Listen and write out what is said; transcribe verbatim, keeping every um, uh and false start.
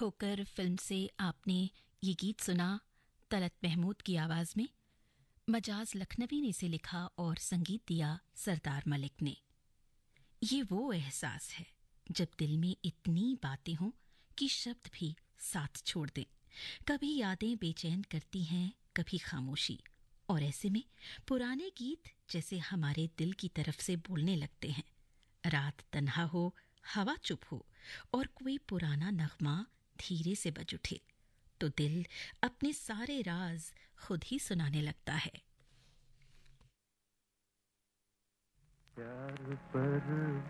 ठोकर फिल्म से आपने ये गीत सुना तलत महमूद की आवाज में। मजाज लखनवी ने इसे लिखा और संगीत दिया सरदार मलिक ने। ये वो एहसास है जब दिल में इतनी बातें हों कि शब्द भी साथ छोड़ दें। कभी यादें बेचैन करती हैं, कभी खामोशी, और ऐसे में पुराने गीत जैसे हमारे दिल की तरफ से बोलने लगते हैं। रात तन्हा हो, हवा चुप हो और कोई पुराना नगमा धीरे से बज उठे तो दिल अपने सारे राज खुद ही सुनाने लगता है। प्यार पर